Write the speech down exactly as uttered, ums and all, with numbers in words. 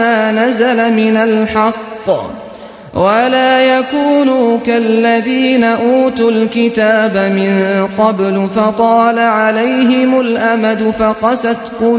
ما نزل من الحق ولا يكونوا كالذين أوتوا الكتاب من قبل فطال عليهم الأمد فقست قلوبهم